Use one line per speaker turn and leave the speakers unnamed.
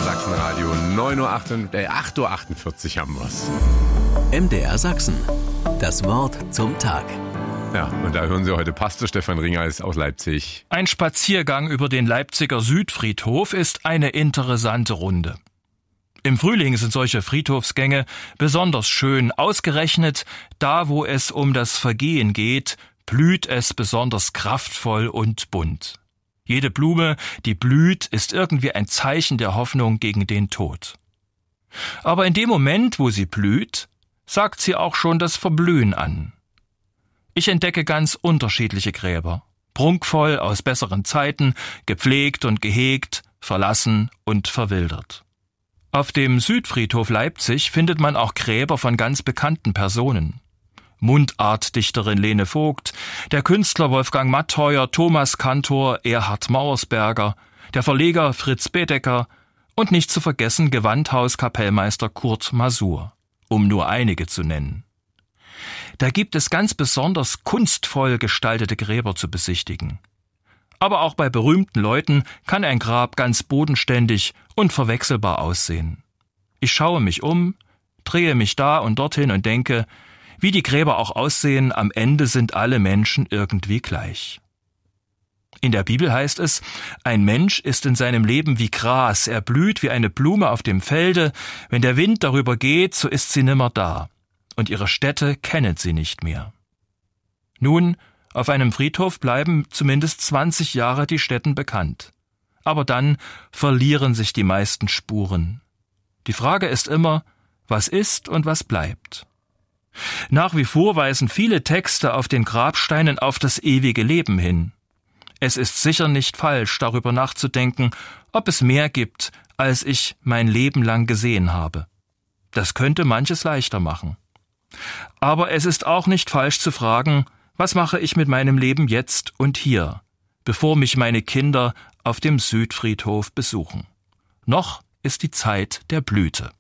Sachsenradio. 8:48 Uhr haben wir's.
MDR Sachsen. Das Wort zum Tag.
Ja, und da hören Sie heute Pastor Stefan Ringers aus Leipzig.
Ein Spaziergang über den Leipziger Südfriedhof ist eine interessante Runde. Im Frühling sind solche Friedhofsgänge besonders schön. Ausgerechnet da, wo es um das Vergehen geht, blüht es besonders kraftvoll und bunt. Jede Blume, die blüht, ist irgendwie ein Zeichen der Hoffnung gegen den Tod. Aber in dem Moment, wo sie blüht, sagt sie auch schon das Verblühen an. Ich entdecke ganz unterschiedliche Gräber. Prunkvoll aus besseren Zeiten, gepflegt und gehegt, verlassen und verwildert. Auf dem Südfriedhof Leipzig findet man auch Gräber von ganz bekannten Personen. Mundartdichterin Lene Vogt, der Künstler Wolfgang Mattheuer, Thomas Kantor, Erhard Mauersberger, der Verleger Fritz Bedecker und nicht zu vergessen Gewandhauskapellmeister Kurt Masur, um nur einige zu nennen. Da gibt es ganz besonders kunstvoll gestaltete Gräber zu besichtigen. Aber auch bei berühmten Leuten kann ein Grab ganz bodenständig und verwechselbar aussehen. Ich schaue mich um, drehe mich da und dorthin und denke, wie die Gräber auch aussehen, am Ende sind alle Menschen irgendwie gleich. In der Bibel heißt es, ein Mensch ist in seinem Leben wie Gras, er blüht wie eine Blume auf dem Felde, wenn der Wind darüber geht, so ist sie nimmer da, und ihre Stätte kennet sie nicht mehr. Nun, auf einem Friedhof bleiben zumindest 20 Jahre die Stätten bekannt. Aber dann verlieren sich die meisten Spuren. Die Frage ist immer, was ist und was bleibt? Nach wie vor weisen viele Texte auf den Grabsteinen auf das ewige Leben hin. Es ist sicher nicht falsch, darüber nachzudenken, ob es mehr gibt, als ich mein Leben lang gesehen habe. Das könnte manches leichter machen. Aber es ist auch nicht falsch zu fragen, was mache ich mit meinem Leben jetzt und hier, bevor mich meine Kinder auf dem Südfriedhof besuchen? Noch ist die Zeit der Blüte.